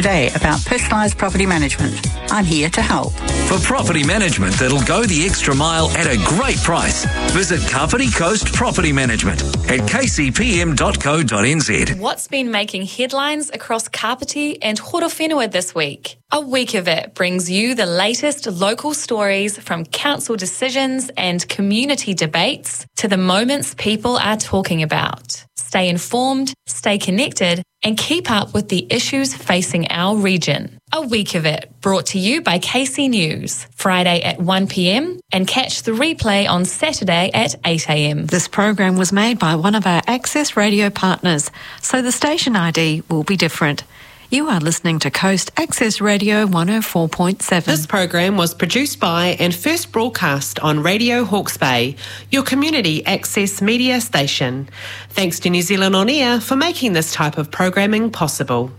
Today about personalised property management. I'm here to help. For property management that'll go the extra mile at a great price, visit Kapiti Coast Property Management at kcpm.co.nz. What's been making headlines across Kapiti and Horowhenua this week? A week of it brings you the latest local stories from council decisions and community debates to the moments people are talking about. Stay informed, stay connected, and keep up with the issues facing our region. A week of it, brought to you by KC News, Friday at 1 p.m, and catch the replay on Saturday at 8 a.m. This program was made by one of our Access Radio partners, so the station ID will be different. You are listening to Coast Access Radio 104.7. This program was produced by and first broadcast on Radio Hawke's Bay, your community access media station. Thanks to New Zealand On Air for making this type of programming possible.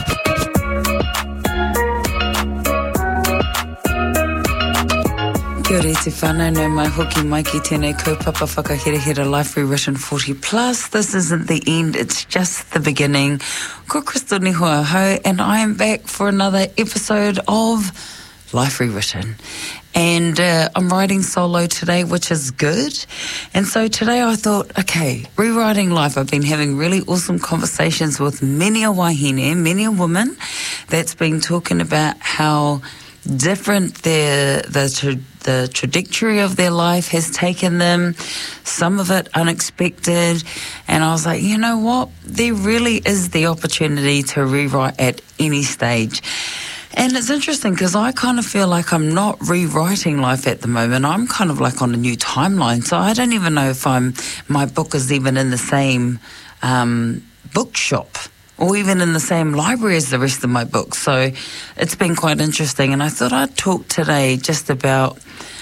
Kia ora te whānau, no mai hoki mai ki tēnei kaupapa whakahirahira Life Rewritten 40+. This isn't the end, it's just the beginning. Ko Crystal Nihua Ho, and I am back for another episode of Life Rewritten. And I'm writing solo today, which is good. And so today I thought, okay, rewriting life. I've been having really awesome conversations with many a wahine, many a woman that's been talking about how different the trajectory of their life has taken them, some of it unexpected. And I was like, you know what? There really is the opportunity to rewrite at any stage. And it's interesting because I kind of feel like I'm not rewriting life at the moment. I'm kind of like on a new timeline. So I don't even know if my book is even in the same bookshop or even in the same library as the rest of my books. So it's been quite interesting. And I thought I'd talk today just about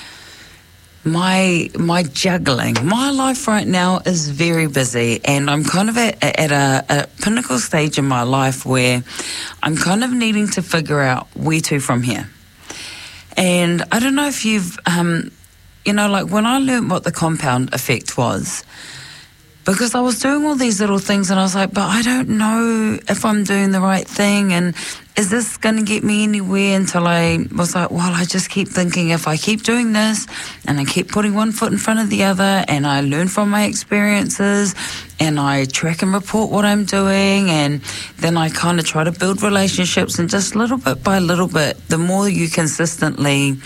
my juggling. My life right now is very busy, and I'm kind of at a pinnacle stage in my life where I'm kind of needing to figure out where to from here. And I don't know if you've, like when I learned what the compound effect was, because I was doing all these little things and I was like, but I don't know if I'm doing the right thing, and is this going to get me anywhere? Until I was like, well, I just keep thinking if I keep doing this and I keep putting one foot in front of the other and I learn from my experiences and I track and report what I'm doing, and then I kind of try to build relationships, and just little bit by little bit, the more you consistently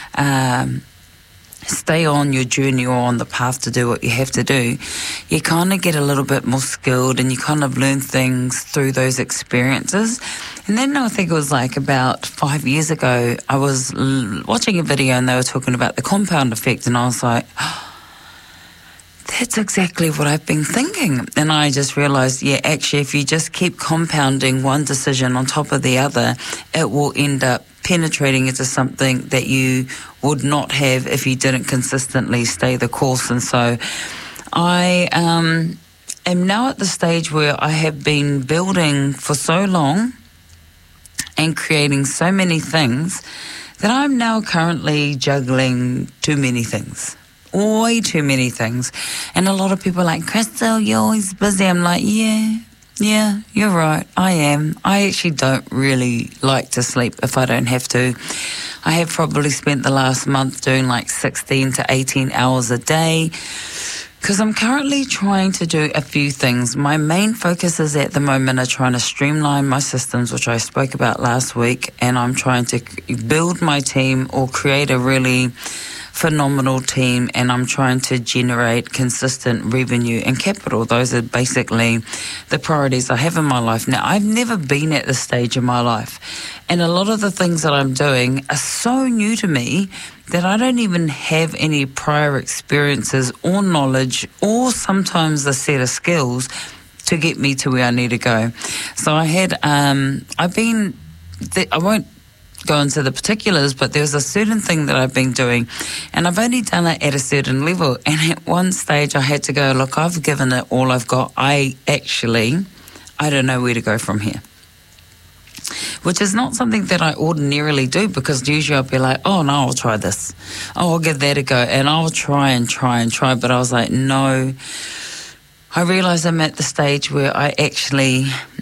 stay on your journey or on the path to do what you have to do, you kind of get a little bit more skilled and you kind of learn things through those experiences. And then I think it was like about 5 years ago, I was watching a video and they were talking about the compound effect, and I was like, oh, that's exactly what I've been thinking. And I just realized, yeah, actually, if you just keep compounding one decision on top of the other, it will end up penetrating into something that you would not have if you didn't consistently stay the course. And so I am now at the stage where I have been building for so long and creating so many things that I'm now currently juggling too many things. Way too many things. And a lot of people are like, Crystal, you're always busy. I'm like, yeah, you're right, I am. I actually don't really like to sleep if I don't have to. I have probably spent the last month doing like 16 to 18 hours a day, because I'm currently trying to do a few things. My main focus is at the moment are trying to streamline my systems, which I spoke about last week, and I'm trying to build my team or create a really phenomenal team, and I'm trying to generate consistent revenue and capital. Those are basically the priorities I have in my life. Now, I've never been at this stage in my life, and a lot of the things that I'm doing are so new to me that I don't even have any prior experiences or knowledge or sometimes a set of skills to get me to where I need to go. So I had, I won't go into the particulars, but there's a certain thing that I've been doing, and I've only done it at a certain level. And at one stage I had to go, look, I've given it all I've got. I don't know where to go from here, which is not something that I ordinarily do, because usually I'll be like, oh no, I'll try this, oh, I'll give that a go, and I'll try. But I was like, no, I realised I'm at the stage where I actually